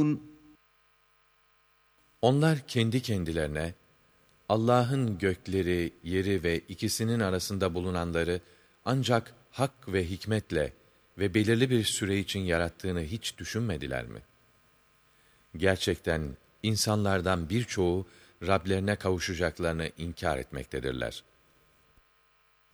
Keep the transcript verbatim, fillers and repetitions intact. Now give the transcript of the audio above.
Onlar kendi kendilerine, Allah'ın gökleri, yeri ve ikisinin arasında bulunanları ancak hak ve hikmetle ve belirli bir süre için yarattığını hiç düşünmediler mi? Gerçekten insanlardan birçoğu Rablerine kavuşacaklarını inkar etmektedirler.